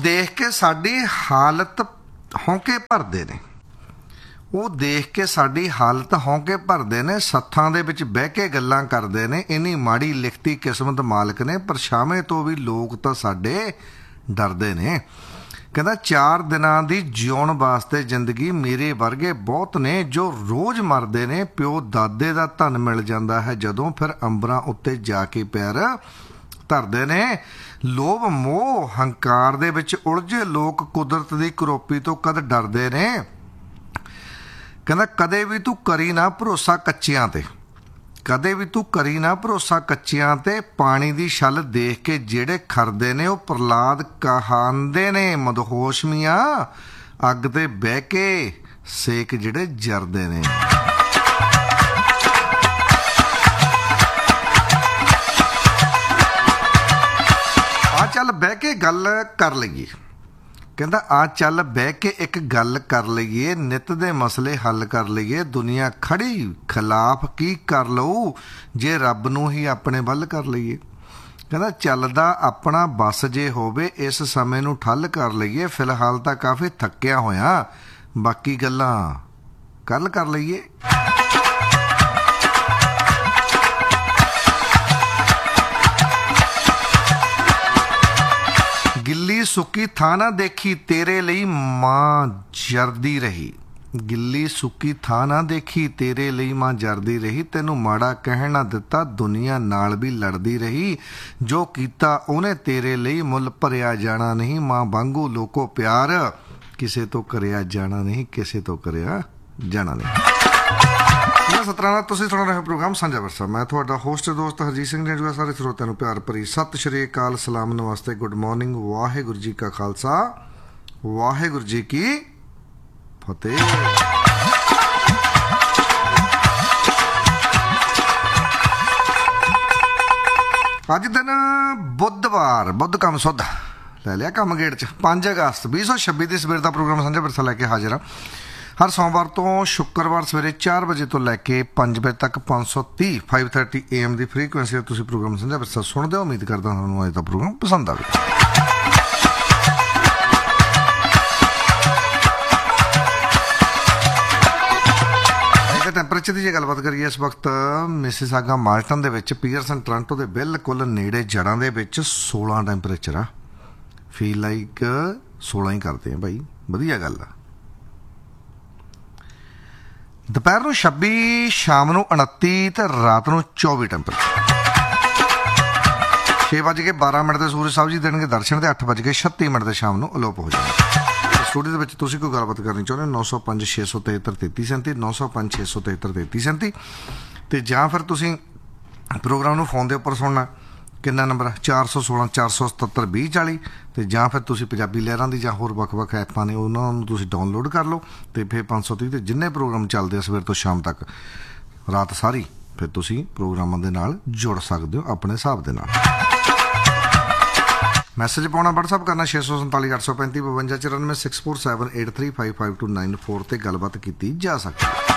ਦੇਖ ਕੇ ਸਾਡੀ ਹਾਲਤ ਹੌਂਕੇ ਭਰਦੇ ਨੇ, ਉਹ ਦੇਖ ਕੇ ਸਾਡੀ ਹਾਲਤ ਹੌਂਕੇ ਭਰਦੇ ਨੇ, ਸੱਥਾਂ ਦੇ ਵਿੱਚ ਬਹਿ ਕੇ ਗੱਲਾਂ ਕਰਦੇ ਨੇ। ਇੰਨੀ ਮਾੜੀ ਲਿਖਤੀ ਕਿਸਮਤ ਮਾਲਕ ਨੇ, ਪਰਛਾਵੇਂ ਤੋਂ ਵੀ ਲੋਕ ਤਾਂ ਸਾਡੇ ਡਰਦੇ ਨੇ। ਕਹਿੰਦਾ 4 ਦਿਨਾਂ ਦੀ ਜਿਉਣ ਵਾਸਤੇ ਜ਼ਿੰਦਗੀ ਮੇਰੇ ਵਰਗੇ ਬਹੁਤ ਨੇ ਜੋ ਰੋਜ਼ ਮਰਦੇ ਨੇ। ਪਿਓ ਦਾਦੇ ਦਾ ਧਨ ਮਿਲ ਜਾਂਦਾ ਹੈ ਜਦੋਂ, ਫਿਰ ਅੰਬਰਾਂ ਉੱਤੇ ਜਾ ਕੇ ਪੈਰ ਧਰਦੇ ਨੇ। ਲੋਭ ਮੋਹ ਹੰਕਾਰ ਦੇ ਵਿੱਚ ਉਲਝੇ ਲੋਕ ਕੁਦਰਤ ਦੀ ਕਰੋਪੀ ਤੋਂ ਕਦ ਡਰਦੇ ਨੇ। ਕਹਿੰਦਾ ਕਦੇ ਵੀ ਤੂੰ ਕਰੀ ਨਾ ਭਰੋਸਾ ਕੱਚਿਆਂ ਤੇ, ਕਦੇ ਵੀ ਤੂੰ ਕਰੀ ਨਾ ਭਰੋਸਾ ਕੱਚਿਆਂ ਤੇ। ਪਾਣੀ ਦੀ ਛੱਲ ਦੇਖ ਕੇ ਜਿਹੜੇ ਖਰਦੇ ਨੇ ਉਹ ਪ੍ਰਹਲਾਦ ਕਹਾਂਦੇ ਨੇ। ਮਦਹੋਸ਼ ਮੀਆਂ ਅੱਗ ਤੇ ਬਹਿ ਕੇ ਸੇਕ ਜਿਹੜੇ ਜਰਦੇ ਨੇ। ਆ ਚੱਲ ਬਹਿ ਕੇ ਗੱਲ ਕਰ ਲਈਏ। ਕਹਿੰਦਾ ਆ ਚੱਲ ਬਹਿ ਕੇ ਇੱਕ ਗੱਲ ਕਰ ਲਈਏ, ਨਿੱਤ ਦੇ ਮਸਲੇ ਹੱਲ ਕਰ ਲਈਏ। ਦੁਨੀਆ ਖੜੀ ਖਿਲਾਫ ਕੀ ਕਰ ਲਊ ਜੇ ਰੱਬ ਨੂੰ ਹੀ ਆਪਣੇ ਵੱਲ ਕਰ ਲਈਏ। ਕਹਿੰਦਾ ਚੱਲਦਾ ਆਪਣਾ ਬੱਸ ਜੇ ਹੋਵੇ, ਇਸ ਸਮੇਂ ਨੂੰ ਠੱਲ ਕਰ ਲਈਏ। ਫਿਲਹਾਲ ਤਾਂ ਕਾਫੀ ਥੱਕਿਆ ਹੋਇਆ, ਬਾਕੀ ਗੱਲਾਂ ਕੱਲ ਕਰ ਲਈਏ। ਗਿੱਲੀ ਸੁੱਕੀ ਥਾਂ ਨਾ ਦੇਖੀ, ਤੇਰੇ ਲਈ ਮਾਂ ਜਰਦੀ ਰਹੀ। ਗਿੱਲੀ ਸੁੱਕੀ ਥਾਂ ਨਾ ਦੇਖੀ, ਤੇਰੇ ਲਈ ਮਾਂ ਜਰਦੀ ਰਹੀ। ਤੈਨੂੰ ਮਾੜਾ ਕਹਿਣ ਨਾ ਦਿੱਤਾ, ਦੁਨੀਆ ਨਾਲ ਵੀ ਲੜਦੀ ਰਹੀ। ਜੋ ਕੀਤਾ ਉਹਨੇ ਤੇਰੇ ਲਈ, ਮੁੱਲ ਭਰਿਆ ਜਾਣਾ ਨਹੀਂ। ਮਾਂ ਵਾਂਗੂ ਲੋਕੋ ਪਿਆਰ, ਕਿਸੇ ਤੋਂ ਕਰਿਆ ਜਾਣਾ ਨਹੀਂ, ਕਿਸੇ ਤੋਂ ਕਰਿਆ ਜਾਣਾ ਨਹੀਂ। ਸਤਰਾਣਾ ਤੁਸੀਂ ਸੁਣ ਰਹੇ ਪ੍ਰੋਗਰਾਮ ਸਾਂਝਾ ਵਿਰਸਾ। ਮੈਂ ਤੁਹਾਡਾ ਹੋਸਟ ਦੋਸਤ ਹਰਜੀਤ ਸਿੰਘ ਨੇ। ਸਾਰੇ ਸਰੋਤਿਆਂ ਨੂੰ ਪਿਆਰ ਭਰੀ ਸਤਿ ਸ਼੍ਰੀ ਅਕਾਲ, ਸਲਾਮ, ਨਮਸਤੇ, ਗੁੱਡ ਮਾਰਨਿੰਗ। ਵਾਹਿਗੁਰੂ ਜੀ ਕਾ ਖਾਲਸਾ, ਵਾਹਿਗੁਰੂ ਜੀ ਕੀ ਫਤਿਹ। ਅੱਜ ਦਿਨ ਬੁੱਧਵਾਰ, ਬੁੱਧ ਕੰਮ ਸੁੱਧ ਲੈ ਲਿਆ ਕੰਮ ਗੇੜ 'ਚ। 5 ਅਗਸਤ 2026 ਦੀ ਸਵੇਰ ਦਾ ਪ੍ਰੋਗਰਾਮ ਸਾਂਝਾ ਵਿਰਸਾ ਲੈ ਕੇ ਹਾਜ਼ਰ ਹਾਂ। ਹਰ ਸੋਮਵਾਰ ਤੋਂ ਸ਼ੁੱਕਰਵਾਰ ਸਵੇਰੇ 4 ਵਜੇ ਤੋਂ ਲੈ ਕੇ 5 ਵਜੇ ਤੱਕ 530 AM ਦੀ ਫ੍ਰੀਕੁਐਂਸੀ 'ਤੇ ਤੁਸੀਂ ਪ੍ਰੋਗਰਾਮ ਸਾਂਝਾ ਵਿਰਸਾ ਸੁਣਦੇ ਹੋ। ਉਮੀਦ ਕਰਦਾ ਤੁਹਾਨੂੰ ਅੱਜ ਦਾ ਪ੍ਰੋਗਰਾਮ ਪਸੰਦ ਆਵੇ। ਟੈਂਪਰੇਚਰ ਦੀ ਜੇ ਗੱਲਬਾਤ ਕਰੀਏ, ਇਸ ਵਕਤ ਮਿਸਿਸਾਗਾ ਮਾਲਟਨ ਦੇ ਵਿੱਚ, ਪੀਅਰਸਨ ਟੋਰਾਂਟੋ ਦੇ ਬਿਲਕੁਲ ਨੇੜੇ ਜੜ੍ਹਾਂ ਦੇ ਵਿੱਚ 16 ਟੈਂਪਰੇਚਰ ਆ। ਫੀਲ ਲਾਈਕ 16 ਹੀ ਕਰਦੇ ਆ ਭਾਈ, ਵਧੀਆ ਗੱਲ ਆ। ਦੁਪਹਿਰ ਨੂੰ 26, ਸ਼ਾਮ ਨੂੰ 29 ਤੇ ਰਾਤ ਨੂੰ 24 ਟੈਂਪਰੇਚਰ। 6:12 ਤੇ ਸੂਰਜ ਸਾਹਿਬ ਜੀ ਦੇਣਗੇ ਦਰਸ਼ਨ, ਤੇ 8:36 ਤੇ ਸ਼ਾਮ ਨੂੰ ਅਲੋਪ ਹੋ ਜਾਣਗੇ। ਸਟੂਡੀਓ ਦੇ ਵਿੱਚ ਤੁਸੀਂ ਕੋਈ ਗੱਲਬਾਤ ਕਰਨੀ ਚਾਹੁੰਦੇ ਹੋ 905 673 3337 905 673 3337, ਤੇ ਜਾਂ ਫਿਰ ਤੁਸੀਂ ਪ੍ਰੋਗਰਾਮ ਨੂੰ ਫੋਨ ਦੇ ਉੱਪਰ ਸੁਣਨਾ। ਕਿੰਨਾ ਨੰਬਰ 416 477 2040, ਤੇ ਜਾਂ ਫਿਰ ਤੁਸੀਂ ਪੰਜਾਬੀ ਲਹਿਰਾਂ ਦੀ ਜਾਂ ਹੋਰ ਵੱਖ-ਵੱਖ ਐਪਾਂ ਨੇ ਉਹਨਾਂ ਨੂੰ ਤੁਸੀਂ ਡਾਊਨਲੋਡ ਕਰ ਲਓ, ਤੇ ਫਿਰ 530 ਤੇ ਜਿੰਨੇ ਪ੍ਰੋਗਰਾਮ ਚੱਲਦੇ ਆ ਸਵੇਰ ਤੋਂ ਸ਼ਾਮ ਤੱਕ, ਰਾਤ ਸਾਰੀ, ਫਿਰ ਤੁਸੀਂ ਪ੍ਰੋਗਰਾਮਾਂ ਦੇ ਨਾਲ ਜੁੜ ਸਕਦੇ ਹੋ ਆਪਣੇ ਹਿਸਾਬ ਦੇ ਨਾਲ। ਮੈਸੇਜ ਪਾਉਣਾ, ਵਟਸਐਪ ਕਰਨਾ 647 835 52 94 647 83559294 ਤੇ ਗੱਲਬਾਤ ਕੀਤੀ ਜਾ ਸਕਦੀ ਹੈ।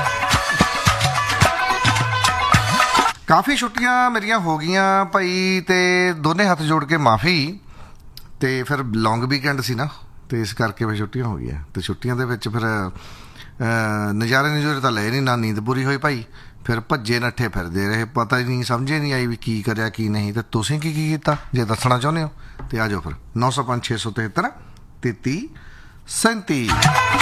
ਕਾਫੀ ਛੁੱਟੀਆਂ ਮੇਰੀਆਂ ਹੋ ਗਈਆਂ ਭਾਈ, ਤੇ ਦੋਨੇ ਹੱਥ ਜੋੜ ਕੇ ਮਾਫੀ। ਤੇ ਫਿਰ ਲੌਂਗ ਵੀਕਐਂਡ ਸੀ ਨਾ, ਤੇ ਇਸ ਕਰਕੇ ਫਿਰ ਛੁੱਟੀਆਂ ਹੋ ਗਈਆਂ। ਤੇ ਛੁੱਟੀਆਂ ਦੇ ਵਿੱਚ ਫਿਰ ਨਜ਼ਾਰੇ ਤਾਂ ਲਏ ਨਹੀਂ, ਨਾ ਨੀਂਦ ਪੂਰੀ ਹੋਈ ਭਾਈ। ਫਿਰ ਭੱਜੇ ਨੱਠੇ ਫਿਰਦੇ ਰਹੇ, ਪਤਾ ਹੀ ਨਹੀਂ, ਸਮਝੇ ਨਹੀਂ ਆਈ ਵੀ ਕੀ ਕਰਿਆ ਕੀ ਨਹੀਂ। ਤੇ ਤੁਸੀਂ ਕੀ ਕੀਤਾ ਜੇ ਦੱਸਣਾ ਚਾਹੁੰਦੇ ਹੋ ਤੇ ਆ ਜਾਓ ਫਿਰ 905 673 3337।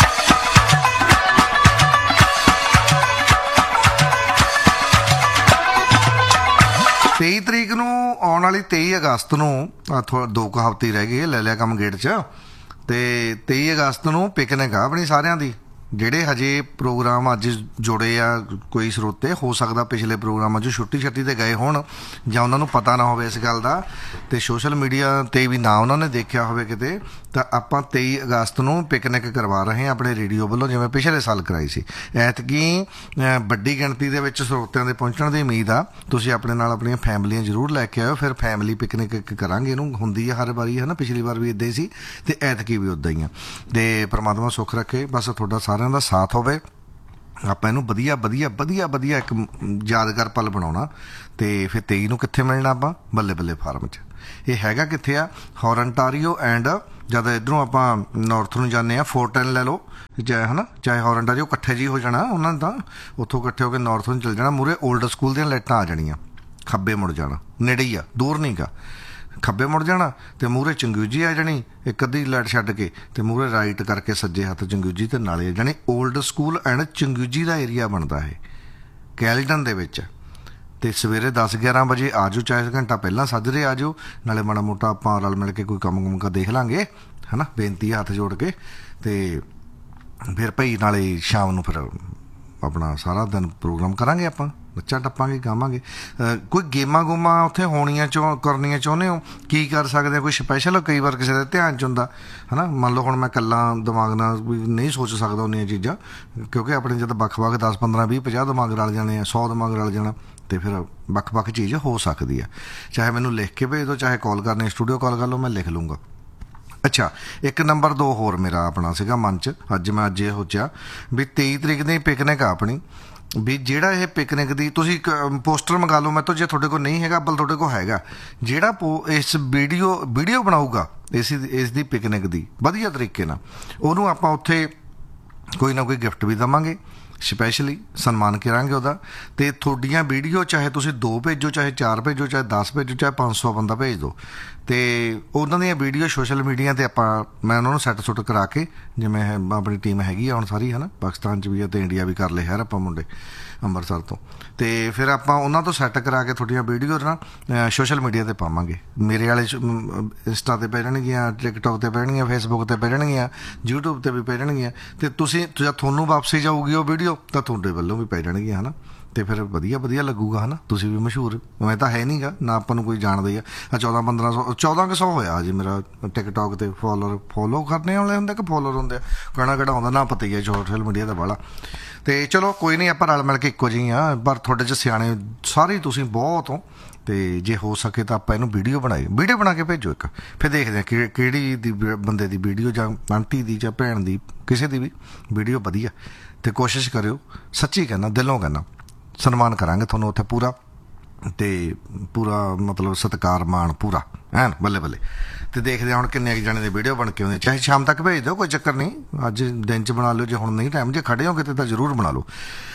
23 ਤਰੀਕ ਨੂੰ ਆਉਣ ਵਾਲੀ 23 ਅਗਸਤ ਨੂੰ 2 ਹਫ਼ਤੇ ਰਹਿ ਗਏ, ਲੈ ਲਿਆ ਕੰਮ ਗੇੜ 'ਚ। ਤੇ 23 ਅਗਸਤ ਨੂੰ ਪਿਕਨਿਕ ਆ ਆਪਣੀ ਸਾਰਿਆਂ ਦੀ। ਜਿਹੜੇ ਹਜੇ ਪ੍ਰੋਗਰਾਮ ਅੱਜ ਜੁੜੇ ਆ, ਕੋਈ ਸਰੋਤੇ ਹੋ ਸਕਦਾ ਪਿਛਲੇ ਪ੍ਰੋਗਰਾਮਾਂ 'ਚ ਛੁੱਟੀ ਤੇ ਗਏ ਹੋਣ, ਜਾਂ ਉਹਨਾਂ ਨੂੰ ਪਤਾ ਨਾ ਹੋਵੇ ਇਸ ਗੱਲ ਦਾ, ਤੇ ਸੋਸ਼ਲ ਮੀਡੀਆ 'ਤੇ ਵੀ ਨਾ ਉਹਨਾਂ ਨੇ ਦੇਖਿਆ ਹੋਵੇ ਕਿਤੇ। ਤਾਂ ਆਪਾਂ 23 ਅਗਸਤ ਨੂੰ ਪਿਕਨਿਕ ਕਰਵਾ ਰਹੇ ਹਾਂ ਆਪਣੇ ਰੇਡੀਓ ਵੱਲੋਂ, ਜਿਵੇਂ ਪਿਛਲੇ ਸਾਲ ਕਰਾਈ ਸੀ। ਐਤਕੀ ਵੱਡੀ ਗਿਣਤੀ ਦੇ ਵਿੱਚ ਸਰੋਤਿਆਂ ਦੇ ਪਹੁੰਚਣ ਦੀ ਉਮੀਦ ਆ। ਤੁਸੀਂ ਆਪਣੇ ਨਾਲ ਆਪਣੀਆਂ ਫੈਮਲੀਆਂ ਜ਼ਰੂਰ ਲੈ ਕੇ ਆਇਓ। ਫਿਰ ਫੈਮਲੀ ਪਿਕਨਿਕ ਕਰਾਂਗੇ, ਇਹਨੂੰ ਹੁੰਦੀ ਆ ਹਰ ਵਾਰੀ, ਹੈ ਨਾ। ਪਿਛਲੀ ਵਾਰ ਵੀ ਇੱਦਾਂ ਹੀ ਸੀ, ਤੇ ਐਤਕੀ ਵੀ ਉੱਦਾਂ ਹੀ ਆ। ਤੇ ਪਰਮਾਤਮਾ ਸੁੱਖ ਰੱਖੇ, ਬਸ ਤੁਹਾਡਾ ਸਾਰਿਆਂ ਦਾ ਸਾਥ ਹੋਵੇ। ਆਪਾਂ ਇਹਨੂੰ ਵਧੀਆ ਵਧੀਆ ਵਧੀਆ ਵਧੀਆ ਇੱਕ ਯਾਦਗਾਰ ਪਲ ਬਣਾਉਣਾ। ਤੇ ਫਿਰ 23 ਨੂੰ ਕਿੱਥੇ ਮਿਲਣਾ ਆਪਾਂ? ਬੱਲੇ ਬੱਲੇ ਫਾਰਮ 'ਚ। ਇਹ ਹੈਗਾ ਕਿੱਥੇ ਆ? ਹੌਰਨਟਾਰੀਓ ਐਂਡ ਜਦ ਇੱਧਰੋਂ ਆਪਾਂ ਨਾਰਥ ਨੂੰ ਜਾਂਦੇ ਆ, ਫੋਰਟਨ ਲੈ ਲਓ ਚਾਹੇ, ਹੈ ਨਾ, ਚਾਹੇ ਹੌਰਨਟਾਰੀਓ ਇਕੱਠੇ ਜਿਹੀ ਹੋ ਜਾਣਾ ਉਹਨਾਂ ਨੇ, ਤਾਂ ਉੱਥੋਂ ਇਕੱਠੇ ਹੋ ਕੇ ਨਾਰਥ ਨੂੰ ਚਲ ਜਾਣਾ, ਮੂਹਰੇ ਓਲਡ ਸਕੂਲ ਦੀਆਂ ਲਾਈਟਾਂ ਆ ਜਾਣੀਆਂ, ਖੱਬੇ ਮੁੜ ਜਾਣਾ, ਨੇੜੇ ਹੀ ਆ, ਦੂਰ ਨਹੀਂ ਗਾ, ਖੱਬੇ ਮੁੜ ਜਾਣਾ ਅਤੇ ਮੂਹਰੇ ਚੰਗਿਊਜੀ ਆ ਜਾਣੀ ਇੱਕ ਅੱਧੀ ਲਾਈਟ ਛੱਡ ਕੇ, ਅਤੇ ਮੂਹਰੇ ਰਾਈਟ ਕਰਕੇ ਸੱਜੇ ਹੱਥ ਚੰਗਿਊਜੀ ਅਤੇ ਨਾਲੇ ਆ ਜਾਣੀ old school and ਚੰਗਿਊਜੀ the area ਬਣਦਾ ਇਹ ਕੈਲਡਨ ਦੇ ਵਿੱਚ। ਅਤੇ ਸਵੇਰੇ 10-11 ਵਜੇ ਆ ਜਾਓ, ਚਾਹੇ ਘੰਟਾ ਪਹਿਲਾਂ ਸਾਜਰੇ ਆ ਜਾਓ, ਨਾਲੇ ਮਾੜਾ ਮੋਟਾ ਆਪਾਂ ਰਲ ਮਿਲ ਕੇ ਕੋਈ ਕੰਮ ਕੁਮ ਕਾ ਦੇਖ ਲਾਂਗੇ, ਹੈ ਨਾ, ਬੇਨਤੀ ਹੱਥ ਜੋੜ ਕੇ। ਅਤੇ ਫਿਰ ਭਾਈ ਨਾਲੇ ਸ਼ਾਮ ਨੂੰ ਫਿਰ ਆਪਣਾ ਸਾਰਾ ਦਿਨ ਪ੍ਰੋਗਰਾਮ ਕਰਾਂਗੇ, ਆਪਾਂ ਨੱਚਾਂ ਟੱਪਾਂਗੇ, ਗਾਵਾਂਗੇ। ਕੋਈ ਗੇਮਾਂ ਗੂਮਾਂ ਉੱਥੇ ਹੋਣੀਆਂ ਕਰਨੀਆਂ ਚਾਹੁੰਦੇ ਹੋ? ਕੀ ਕਰ ਸਕਦੇ? ਕੋਈ ਸਪੈਸ਼ਲ ਕਈ ਵਾਰ ਕਿਸੇ ਦੇ ਧਿਆਨ 'ਚ ਹੁੰਦਾ, ਹੈ ਨਾ, ਮੰਨ ਲਓ ਹੁਣ ਮੈਂ ਇਕੱਲਾ ਦਿਮਾਗ ਨਾਲ ਵੀ ਨਹੀਂ ਸੋਚ ਸਕਦਾ ਉਹਨੀਆਂ ਚੀਜ਼ਾਂ, ਕਿਉਂਕਿ ਆਪਣੇ ਜਦ ਵੱਖ-ਵੱਖ 10, 15, 20, 50 ਦਿਮਾਗ ਰਲ ਜਾਣੇ ਆ, 100 ਦਿਮਾਗ ਰਲ ਜਾਣਾ, ਅਤੇ ਫਿਰ ਵੱਖ-ਵੱਖ ਚੀਜ਼ ਹੋ ਸਕਦੀ ਆ। ਚਾਹੇ ਮੈਨੂੰ ਲਿਖ ਕੇ ਭੇਜ ਦਿਓ, ਚਾਹੇ ਕਾਲ ਕਰਨੀ, ਸਟੂਡੀਓ ਕਾਲ ਕਰ ਲਓ, ਮੈਂ ਲਿਖ ਲੂੰਗਾ। ਅੱਛਾ, ਇੱਕ ਨੰਬਰ 2 ਹੋਰ ਮੇਰਾ ਆਪਣਾ ਸੀਗਾ ਮਨ 'ਚ, ਮੈਂ ਅੱਜ ਇਹ ਸੋਚਿਆ ਵੀ 23 ਤਰੀਕ ਦੀ ਪਿਕਨਿਕ ਆ ਆਪਣੀ, ਵੀ ਜਿਹੜਾ ਇਹ ਪਿਕਨਿਕ ਦੀ ਤੁਸੀਂ ਪੋਸਟਰ ਮੰਗਾ ਲਓ ਮੇਰੇ ਤੋਂ, ਜੇ ਤੁਹਾਡੇ ਕੋਲ ਨਹੀਂ ਹੈਗਾ, ਬਲ ਤੁਹਾਡੇ ਕੋਲ ਹੈਗਾ, ਜਿਹੜਾ ਇਸ ਵੀਡੀਓ ਬਣਾਊਗਾ ਇਸ ਦੀ ਪਿਕਨਿਕ ਦੀ ਵਧੀਆ ਤਰੀਕੇ ਨਾਲ, ਉਹਨੂੰ ਆਪਾਂ ਉੱਥੇ ਕੋਈ ਨਾ ਕੋਈ ਗਿਫਟ ਵੀ ਦੇਵਾਂਗੇ, ਸਪੈਸ਼ਲੀ ਸਨਮਾਨ ਕਰਾਂਗੇ ਉਹਦਾ। ਅਤੇ ਤੁਹਾਡੀਆਂ ਵੀਡੀਓ ਚਾਹੇ ਤੁਸੀਂ 2 ਭੇਜੋ, ਚਾਹੇ 4 ਭੇਜੋ, ਚਾਹੇ 10 ਭੇਜੋ, ਚਾਹੇ 500 ਬੰਦਾ ਭੇਜ ਦਿਓ, ਅਤੇ ਉਹਨਾਂ ਦੀਆਂ ਵੀਡੀਓ ਸੋਸ਼ਲ ਮੀਡੀਆ 'ਤੇ ਮੈਂ ਉਹਨਾਂ ਨੂੰ ਸੈੱਟ ਸੁੱਟ ਕਰਾ ਕੇ, ਜਿਵੇਂ ਆਪਣੀ ਟੀਮ ਹੈਗੀ ਆ ਹੁਣ ਸਾਰੀ, ਹੈ ਨਾ, ਪਾਕਿਸਤਾਨ 'ਚ ਵੀ ਅਤੇ ਇੰਡੀਆ ਵੀ ਕਰ ਲਏ ਹੈ ਆਪਾਂ ਮੁੰਡੇ ਅੰਮ੍ਰਿਤਸਰ ਤੋਂ, ਅਤੇ ਫਿਰ ਆਪਾਂ ਉਹਨਾਂ ਤੋਂ ਸੈੱਟ ਕਰਾ ਕੇ ਤੁਹਾਡੀਆਂ ਵੀਡੀਓ ਨਾ ਸੋਸ਼ਲ ਮੀਡੀਆ 'ਤੇ ਪਾਵਾਂਗੇ। ਮੇਰੇ ਵਾਲੇ ਇੰਸਟਾ 'ਤੇ ਪੈ ਜਾਣਗੀਆਂ, ਟਿਕਟੋਕ 'ਤੇ ਪੈ ਜਾਣਗੀਆਂ, ਫੇਸਬੁੱਕ 'ਤੇ ਪੈ ਜਾਣਗੀਆਂ, ਯੂਟਿਊਬ 'ਤੇ ਵੀ ਪੈ ਜਾਣਗੀਆਂ, ਅਤੇ ਤੁਸੀਂ ਜਦ ਤੁਹਾਨੂੰ ਵਾਪਸੀ ਜਾਊਗੀ ਉਹ ਵੀਡੀਓ ਤਾਂ ਤੁਹਾਡੇ ਵੱਲੋਂ ਵੀ ਪੈ ਜਾਣਗੀਆਂ, ਹੈ ਨਾ, ਅਤੇ ਫਿਰ ਵਧੀਆ ਲੱਗੂਗਾ, ਹੈ ਨਾ, ਤੁਸੀਂ ਵੀ ਮਸ਼ਹੂਰ, ਮੈਂ ਤਾਂ ਹੈ ਨਹੀਂ ਗਾ ਨਾ, ਆਪਾਂ ਨੂੰ ਕੋਈ ਜਾਣਦਾ ਹੀ ਆ। 1400 ਹੋਇਆ ਜੀ ਮੇਰਾ ਟਿਕਟੋਕ 'ਤੇ ਫੋਲੋ ਕਰਨੇ ਵਾਲੇ ਹੁੰਦੇ ਕਿ ਫੋਲੋਅਰ ਹੁੰਦੇ ਆ, ਕਹਿਣਾ ਕਿਹੜਾ ਹੁੰਦਾ ਨਾ, ਪਤਾ ਹੀ ਹੈ ਸੋਸ਼ਲ ਮੀਡੀਆ ਦਾ ਵਾਲਾ। ਅਤੇ ਚਲੋ ਕੋਈ ਨਹੀਂ, ਆਪਾਂ ਰਲ ਮਿਲ ਕੇ ਇੱਕੋ ਜਿਹੀ ਆ, ਪਰ ਤੁਹਾਡੇ 'ਚ ਸਿਆਣੇ ਸਾਰੇ ਤੁਸੀਂ ਬਹੁਤ ਹੋ, ਅਤੇ ਜੇ ਹੋ ਸਕੇ ਤਾਂ ਆਪਾਂ ਇਹਨੂੰ ਵੀਡੀਓ ਬਣਾ ਕੇ ਭੇਜੋ ਇੱਕ, ਫਿਰ ਦੇਖਦੇ ਹਾਂ ਕਿਹੜੀ ਦੀ ਬੰਦੇ ਦੀ ਵੀਡੀਓ, ਜਾਂ ਆਂਟੀ ਦੀ ਜਾਂ ਭੈਣ ਦੀ, ਕਿਸੇ ਦੀ ਵੀ ਵੀਡੀਓ ਵਧੀਆ, ਅਤੇ ਕੋਸ਼ਿਸ਼ ਕਰਿਓ, ਸੱਚੀ ਕਹਿੰਦਾ, ਦਿਲੋਂ ਕਹਿੰਦਾ, ਸਨਮਾਨ ਕਰਾਂਗੇ ਤੁਹਾਨੂੰ ਉੱਥੇ ਪੂਰਾ, ਅਤੇ ਪੂਰਾ ਮਤਲਬ ਸਤਿਕਾਰ ਮਾਣ ਪੂਰਾ ਐਨ ਬੱਲੇ। ਅਤੇ ਦੇਖਦੇ ਹਾਂ ਹੁਣ ਕਿੰਨੇ ਕੁ ਜਾਣੇ ਦੀ ਵੀਡੀਓ ਬਣ ਕੇ ਆਉਂਦੇ, ਚਾਹੇ ਸ਼ਾਮ ਤੱਕ ਭੇਜ ਦਿਓ, ਕੋਈ ਚੱਕਰ ਨਹੀਂ, ਅੱਜ ਦਿਨ 'ਚ ਬਣਾ ਲਿਓ, ਜੇ ਹੁਣ ਨਹੀਂ ਟਾਈਮ, ਜੇ ਖੜੇ ਹੋ ਕਿਤੇ ਤਾਂ ਜ਼ਰੂਰ ਬਣਾ ਲਓ।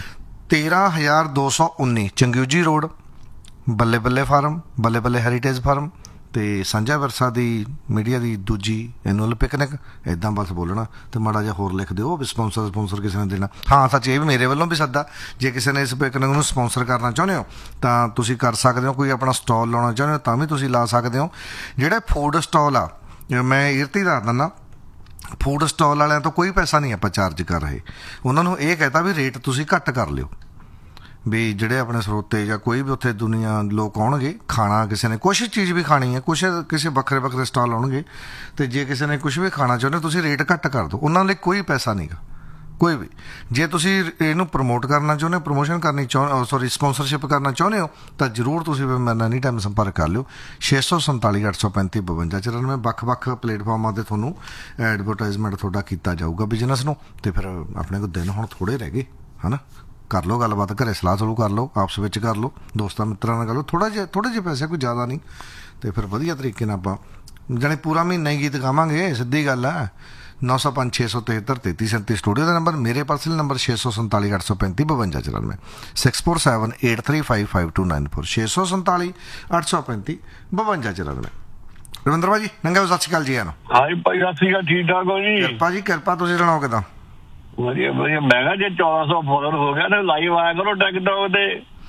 13,219 ਚੰਗਿਊਜੀ ਰੋਡ, ਬੱਲੇ ਫਾਰਮ, ਬੱਲੇ ਹੈਰੀਟੇਜ ਫਾਰਮ, ਅਤੇ ਸਾਂਝਾ ਵਿਰਸਾ ਦੀ ਮੀਡੀਆ ਦੀ ਦੂਜੀ ਐਨੂਅਲ ਪਿਕਨਿਕ, ਇੱਦਾਂ ਬਸ ਬੋਲਣਾ, ਅਤੇ ਮਾੜਾ ਜਿਹਾ ਹੋਰ ਲਿਖ ਦਿਓ ਵੀ ਸਪੋਂਸਰ ਕਿਸੇ ਨੇ ਦੇਣਾ। ਹਾਂ ਸੱਚ, ਇਹ ਵੀ ਮੇਰੇ ਵੱਲੋਂ ਵੀ ਸੱਦਾ, ਜੇ ਕਿਸੇ ਨੇ ਇਸ ਪਿਕਨਿਕ ਨੂੰ ਸਪੋਂਸਰ ਕਰਨਾ ਚਾਹੁੰਦੇ ਹੋ ਤਾਂ ਤੁਸੀਂ ਕਰ ਸਕਦੇ ਹੋ, ਕੋਈ ਆਪਣਾ ਸਟਾਲ ਲਾਉਣਾ ਚਾਹੁੰਦੇ ਹੋ ਤਾਂ ਵੀ ਤੁਸੀਂ ਲਾ ਸਕਦੇ ਹੋ। ਜਿਹੜੇ ਫੂਡ ਸਟਾਲ ਆ, ਮੈਂ ਇਰਤੀ ਦੱਸ ਦਿੰਦਾ, ਫੂਡ ਸਟਾਲ ਵਾਲਿਆਂ ਤੋਂ ਕੋਈ ਪੈਸਾ ਨਹੀਂ ਆਪਾਂ ਚਾਰਜ ਕਰ ਰਹੇ, ਉਹਨਾਂ ਨੂੰ ਇਹ ਕਹਿਤਾ ਵੀ ਰੇਟ ਤੁਸੀਂ ਘੱਟ ਕਰ ਲਿਓ, ਵੀ ਜਿਹੜੇ ਆਪਣੇ ਸਰੋਤੇ ਜਾਂ ਕੋਈ ਵੀ ਉੱਥੇ ਦੁਨੀਆ ਲੋਕ ਆਉਣਗੇ, ਖਾਣਾ ਕਿਸੇ ਨੇ ਕੁਛ ਚੀਜ਼ ਵੀ ਖਾਣੀ ਹੈ, ਕਿਸੇ ਵੱਖਰੇ ਸਟਾਲ ਆਉਣਗੇ, ਅਤੇ ਜੇ ਕਿਸੇ ਨੇ ਕੁਛ ਵੀ ਖਾਣਾ ਚਾਹੁੰਦੇ ਤੁਸੀਂ ਰੇਟ ਘੱਟ ਕਰ ਦਿਓ, ਉਹਨਾਂ ਲਈ ਕੋਈ ਪੈਸਾ ਨਹੀਂ ਗਾ ਕੋਈ ਵੀ। ਜੇ ਤੁਸੀਂ ਇਹਨੂੰ ਪ੍ਰਮੋਟ ਕਰਨਾ ਚਾਹੁੰਦੇ ਹੋ, ਪ੍ਰਮੋਸ਼ਨ ਕਰਨੀ ਸਪੋਂਸਰਸ਼ਿਪ ਕਰਨਾ ਚਾਹੁੰਦੇ ਹੋ, ਤਾਂ ਜ਼ਰੂਰ ਤੁਸੀਂ ਮੇਰੇ ਨਾਲ ਐਨੀ ਟਾਈਮ ਸੰਪਰਕ ਕਰ ਲਿਓ। 647 835 52 94 ਵੱਖ-ਵੱਖ ਪਲੇਟਫਾਰਮਾਂ 'ਤੇ ਤੁਹਾਨੂੰ ਐਡਵਰਟਾਈਜ਼ਮੈਂਟ ਤੁਹਾਡਾ ਕੀਤਾ ਜਾਊਗਾ ਬਿਜ਼ਨਸ ਨੂੰ। ਅਤੇ ਫਿਰ ਆਪਣੇ ਕੋਲ ਦਿਨ ਹੁਣ ਥੋੜ੍ਹੇ ਰਹਿ ਗਏ, ਹੈ ਨਾ, ਕਰ ਲਓ ਗੱਲਬਾਤ, ਘਰੇ ਸਲਾਹ ਸਲੂਹ ਕਰ ਲਓ, ਆਪਸ ਵਿੱਚ ਕਰ ਲਓ, ਦੋਸਤਾਂ ਮਿੱਤਰਾਂ ਨਾਲ ਕਰ ਲਓ, ਥੋੜ੍ਹੇ ਜਿਹੇ ਪੈਸੇ, ਕੋਈ ਜ਼ਿਆਦਾ ਨਹੀਂ, ਅਤੇ ਫਿਰ ਵਧੀਆ ਤਰੀਕੇ ਨਾਲ ਆਪਾਂ ਜਾਣੀ ਪੂਰਾ ਮਹੀਨਾ ਹੀ ਗੀਤ ਗਾਵਾਂਗੇ, ਸਿੱਧੀ ਗੱਲ ਹੈ। 905 673 3337 ਸਟੂਡੀਓ ਦਾ ਨੰਬਰ, ਮੇਰੇ ਪਰਸਨਲ ਨੰਬਰ 647 835 52 94 647 835 5294 647 835 52 94। ਰਵਿੰਦਰ ਭਾਜੀ ਨੰਗਾ, ਸਤਿ ਸ਼੍ਰੀ ਅਕਾਲ ਜੀ। ਹਾਂਜੀ ਭਾਈ, ਸਤਿ ਸ਼੍ਰੀ ਅਕਾਲ, ਠੀਕ ਠਾਕ ਹੋ ਜੀ? ਕਿਰਪਾ ਜੀ ਕਿਰਪਾ, ਤੁਸੀਂ ਸੁਣਾਓ ਕਿੱਦਾਂ? ਵਧੀਆ। ਮੈਂ ਕਿਹਾ ਜੇ 1400 ਫੋਲੋਅਰ ਹੋ ਗਿਆ ਤਾਂ ਲਾਈਵ ਆਇਆ ਕਰੋ ਟਿਕਟੋਕ ਤੇ।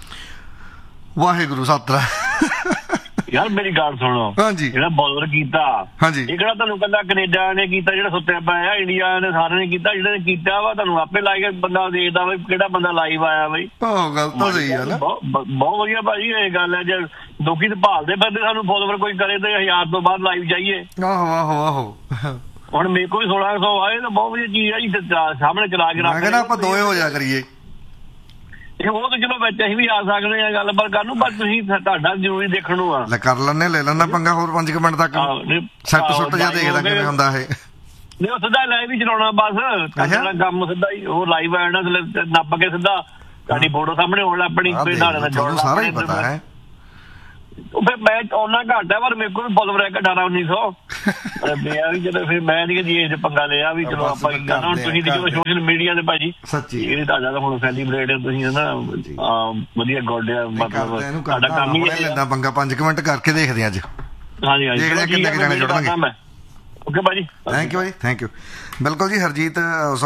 ਵਾਹਿਗੁਰੂ ਸਤਿ ਯਾਰ ਮੇਰੀ ਗੱਲ ਸੁਣੋ, ਹਾਂਜੀ, ਜਿਹੜਾ ਫੋਲੋਅਰ ਕੀਤਾ, ਹਾਂਜੀ, ਇਹ ਕਿਹੜਾ ਤੁਹਾਨੂੰ ਕੱਲਾ ਕੈਨੇਡਾ ਨੇ ਕੀਤਾ, ਜਿਹੜਾ ਸੁੱਤੇ ਪਏ ਆ, ਇੰਡੀਆ ਨੇ ਸਾਰਿਆਂ ਨੇ ਕੀਤਾ, ਜਿਹੜੇ ਨੇ ਕੀਤਾ ਵਾ ਤੁਹਾਨੂੰ ਆਪੇ ਲਾ ਕੇ ਬੰਦਾ ਦੇਖਦਾ ਬਈ ਕਿਹੜਾ ਬੰਦਾ ਲਾਈਵ ਆਇਆ ਬਈ। ਗੱਲ ਤਾਂ ਸਹੀ ਹੈ ਨਾ, ਬਹੁਤ ਵਧੀਆ ਭਾਜੀ ਇਹ ਗੱਲ ਹੈ। ਜੇ ਲੋਕੀ ਤਾਂ ਭਾਲਦੇ ਫਿਰਦੇ ਸਾਨੂੰ ਫੋਲੋਅਰ ਕੋਈ ਕਰੇ ਤੇ 1000 ਤੋਂ ਬਾਅਦ ਲਾਈਵ ਜਾਈਏ। ਆਹੋ ਹੁਣ ਮੇਰੇ ਕੋਲ 1600 ਆਏ ਤਾਂ ਬਹੁਤ ਵਧੀਆ ਚੀਜ਼ ਆ ਜੀ, ਸਾਹਮਣੇ ਚਲਾ ਕੇ ਰੱਖ, ਆਪਾਂ ਦੋਵੇਂ ਹੋ ਜਾ ਕਰੀਏ। ਉਹ ਤਾਂ ਚਲੋ ਵਿੱਚ ਅਸੀਂ ਵੀ ਆ ਸਕਦੇ ਆ ਗੱਲਬਾਤ ਕਰਨ ਨੂੰ, ਪਰ ਤੁਸੀਂ ਤੁਹਾਡਾ ਜ਼ਰੂਰੀ ਦੇਖਣ ਨੂੰ ਆ। ਕਰ ਲੈਣੇ, ਲੈ ਲੈਣਾ ਪੰਗਾ ਹੋਰ 5 ਮਿੰਟ ਤੱਕ ਸੱਟ ਸੁੱਟ ਜਿਹਾ ਦੇਖਦਾ ਕਿਵੇਂ ਹੁੰਦਾ ਇਹ। ਨਹੀਂ ਉਹ ਸਿੱਧਾ ਲਾਈਵ ਹੀ ਚਲਾਉਣਾ ਬਸ, ਕੰਮ ਸਿੱਧਾ ਹੀ ਉਹ ਲਾਈਵ ਆ ਜਾਣਾ, ਨੱਪ ਕੇ ਸਿੱਧਾ ਤੁਹਾਡੀ ਫੋਟੋ ਸਾਹਮਣੇ ਹੋਣ ਲੱਗ ਪੈਣੀ। ਸਾਰਾ ਹੀ ਪਤਾ ਹੈ, ਫਿਰ ਮੈਂ ਉਹਨਾਂ ਘੱਟ ਹੈ ਪਰ ਮੇਰੇ ਕੋਲ ਵੀ ਫੋਲੋਵਰ ਹੈਗਾ 18-1900 ਮੈਂ ਵੀ ਜਦੋਂ ਫਿਰ ਮੈਂ ਨਹੀਂ ਕਦੀ ਇਹ ਪੰਗਾ ਲਿਆ ਵੀ ਚਲੋ ਆਪਾਂ ਕੀ ਕਰਨਾ ਹੁਣ ਤੁਸੀਂ ਦੇਖੋ ਸੋਸ਼ਲ ਮੀਡੀਆ ਤੇ ਭਾਜੀ ਸੱਚੀ ਇਹ ਤੁਹਾਡਾ ਤਾਂ ਹੁਣ ਸੈਲੀਬ੍ਰੇਟ ਤੁਸੀਂ ਨਾ ਵਧੀਆ ਗੋਡਿਆ ਮਤਲਬ ਤੁਹਾਡਾ ਕੰਮ ਹੀ ਲੈਂਦਾ ਪੰਗਾ 5 ਮਿੰਟ ਕਰਕੇ ਦੇਖਦੇ ਅੱਜ ਹਾਂਜੀ ਹਾਂਜੀ ਦੇਖਦੇ ਕਿੰਨੇ ਕਿ ਜਾਣੇ ਜੁੜਨਗੇ ਓਕੇ ਭਾਜੀ ਥੈਂਕ ਯੂ ਭਾਜੀ ਥੈਂਕ ਯੂ ਬਿਲਕੁਲ ਜੀ ਹਰਜੀਤ